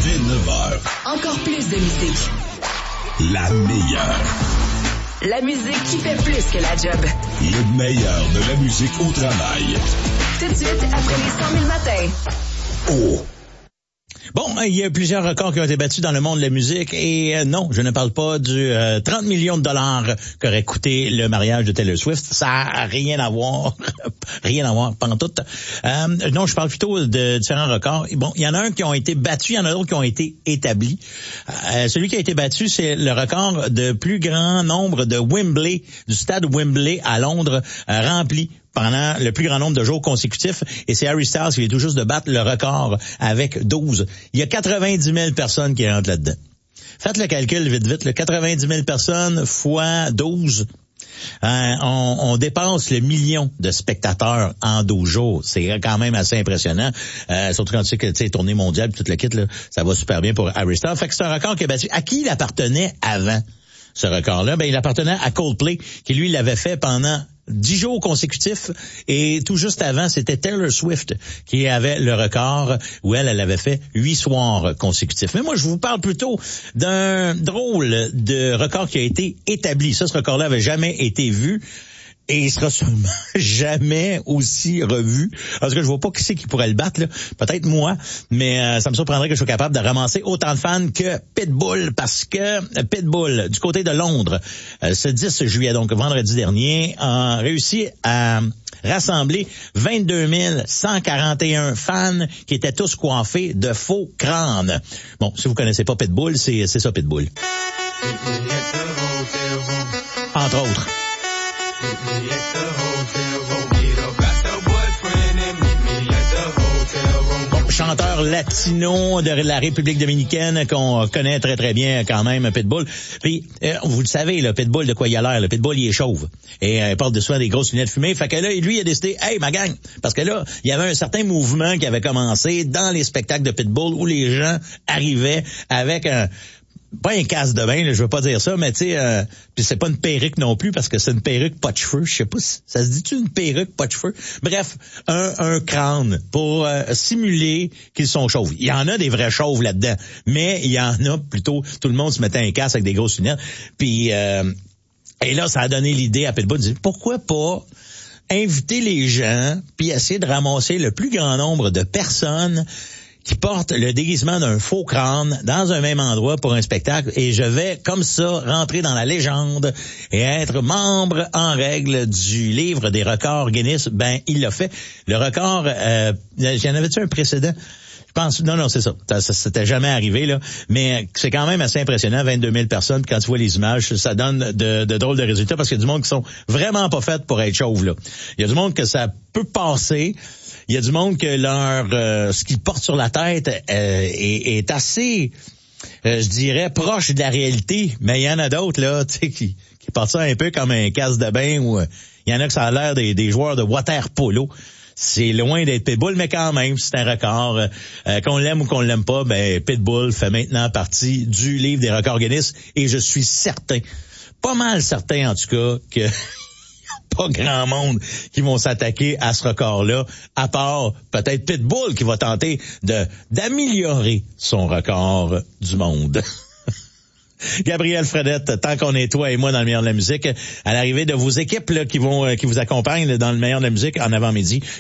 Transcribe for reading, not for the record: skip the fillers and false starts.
Dès 9h. Encore plus de musique. La meilleure. La musique qui fait plus que la job. Le meilleur de la musique au travail. Tout de suite, après les 100 000 matins. Oh! Bon, il y a plusieurs records qui ont été battus dans le monde de la musique et non, je ne parle pas du 30 millions de dollars qu'aurait coûté le mariage de Taylor Swift. Ça a rien à voir, pantoute. Non, je parle plutôt de différents records. Bon, il y en a un qui ont été battus, il y en a d'autres qui ont été établis. Celui qui a été battu, c'est le record de plus grand nombre de Wembley, du stade Wembley à Londres, rempli pendant le plus grand nombre de jours consécutifs, et c'est Harry Styles qui vient tout juste de battre le record avec 12. Il y a 90 000 personnes qui rentrent là-dedans. Faites le calcul vite, 90 000 personnes fois 12. On dépasse le million de spectateurs en 12 jours. C'est quand même assez impressionnant. Surtout quand tu sais que tu sais, tournée mondiale, toute la kit, là, ça va super bien pour Harry Styles. Fait que c'est un record qui est battu. À qui il appartenait avant ce record-là? Ben, il appartenait à Coldplay, qui lui l'avait fait pendant 10 jours consécutifs, et tout juste avant, c'était Taylor Swift qui avait le record, où elle avait fait 8 soirs consécutifs. Mais moi, je vous parle plutôt d'un drôle de record qui a été établi. Ça, ce record-là avait jamais été vu. Et il sera sûrement jamais aussi revu. Parce que je vois pas qui c'est qui pourrait le battre, là. Peut-être moi, mais ça me surprendrait que je sois capable de ramasser autant de fans que Pitbull, parce que Pitbull, du côté de Londres, ce 10 juillet, donc vendredi dernier, a réussi à rassembler 22 141 fans qui étaient tous coiffés de faux crânes. Bon, si vous connaissez pas Pitbull, c'est ça Pitbull. Entre autres. Bon, chanteur latino de la République dominicaine qu'on connaît très très bien quand même, Pitbull. Puis vous le savez, le Pitbull, de quoi il a l'air? Le Pitbull, il est chauve et il porte de soin des grosses lunettes fumées. Fait que là, lui, il a décidé, hey ma gang, parce que là, il y avait un certain mouvement qui avait commencé dans les spectacles de Pitbull où les gens arrivaient avec pas un casse de bain, là, je veux pas dire ça, mais tu sais, puis c'est pas une perruque non plus, parce que c'est une perruque pas de cheveux. Je sais pas si ça se dit-tu une perruque pas de cheveux. Bref, un crâne pour simuler qu'ils sont chauves. Il y en a des vrais chauves là-dedans, mais il y en a plutôt, tout le monde se mettait un casque avec des grosses lunettes. Puis et là, ça a donné l'idée à Pitbull de dire, pourquoi pas inviter les gens puis essayer de ramasser le plus grand nombre de personnes qui portent le déguisement d'un faux crâne dans un même endroit pour un spectacle, et je vais, comme ça, rentrer dans la légende et être membre en règle du livre des records Guinness. Ben, il l'a fait. Le record, j'en avais-tu un précédent? Je pense, non, c'est ça. Ça s'était jamais arrivé, là. Mais c'est quand même assez impressionnant, 22 000 personnes. Puis quand tu vois les images, ça donne de drôles de résultats, parce qu'il y a du monde qui sont vraiment pas faits pour être chauves, là. Il y a du monde que ça peut passer. Il y a du monde que ce qu'ils portent sur la tête est assez, je dirais, proche de la réalité. Mais il y en a d'autres, là, tu sais, qui portent ça un peu comme un casse de bain, ou il y en a que ça a l'air des joueurs de water polo. C'est loin d'être Pitbull, mais quand même, c'est un record. Qu'on l'aime ou qu'on l'aime pas, ben Pitbull fait maintenant partie du livre des records Guinness, et je suis certain, pas mal certain en tout cas, que pas grand monde qui vont s'attaquer à ce record-là, à part peut-être Pitbull qui va tenter d'améliorer son record du monde. Gabriel Fredette, tant qu'on est toi et moi dans le meilleur de la musique, à l'arrivée de vos équipes là, qui vous accompagnent dans le meilleur de la musique en avant-midi,